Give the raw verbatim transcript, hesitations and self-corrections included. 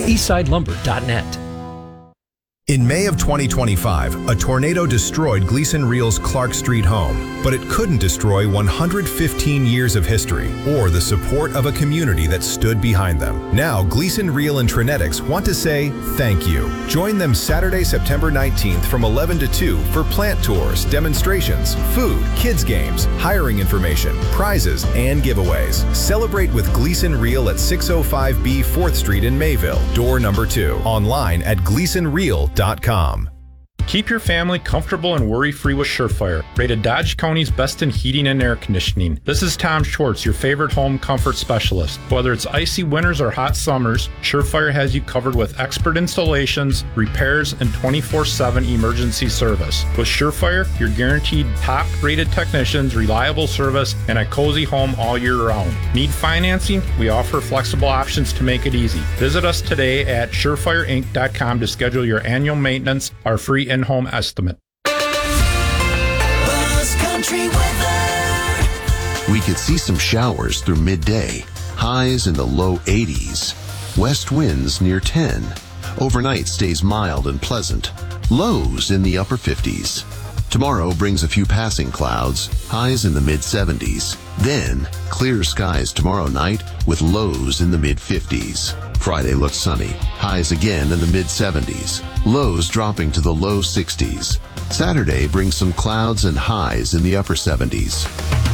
eastside lumber dot net. In May of twenty twenty-five, a tornado destroyed Gleason Reel's Clark Street home, but it couldn't destroy one hundred fifteen years of history or the support of a community that stood behind them. Now, Gleason Reel and Trinetics want to say thank you. Join them Saturday, September nineteenth from eleven to two for plant tours, demonstrations, food, kids games, hiring information, prizes, and giveaways. Celebrate with Gleason Reel at six oh five B fourth Street in Mayville, door number two. Online at gleason reel dot com. Keep your family comfortable and worry-free with Surefire, rated Dodge County's best in heating and air conditioning. This is Tom Schwartz, your favorite home comfort specialist. Whether it's icy winters or hot summers, Surefire has you covered with expert installations, repairs, and twenty-four seven emergency service. With Surefire, you're guaranteed top-rated technicians, reliable service, and a cozy home all year round. Need financing? We offer flexible options to make it easy. Visit us today at surefire inc dot com to schedule your annual maintenance, our free in-home estimate. Buzz Country weather. We could see some showers through midday. Highs in the low eighties. West winds near ten. Overnight stays mild and pleasant. Lows in the upper fifties. Tomorrow brings a few passing clouds. Highs in the mid seventies. Then clear skies tomorrow night with lows in the mid fifties. Friday looks sunny. Highs again in the mid seventies. Lows dropping to the low sixties. Saturday brings some clouds and highs in the upper seventies.